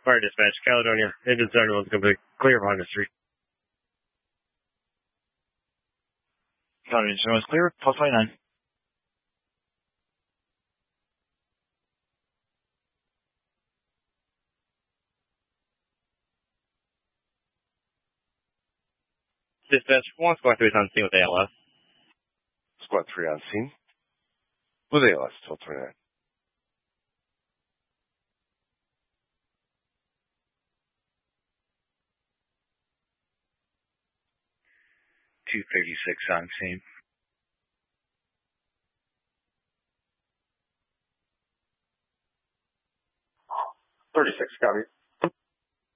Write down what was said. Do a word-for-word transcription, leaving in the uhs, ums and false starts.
Fire dispatch, Caledonia. Engine seven one's going to be clear of Honda Street. Caledonia seven one's clear. twelve twenty-nine. Dispatch, one squad three is on scene with A L S. Squad three on scene with A L S, twelve twenty-nine. two thirty-six on scene. thirty-six, copy.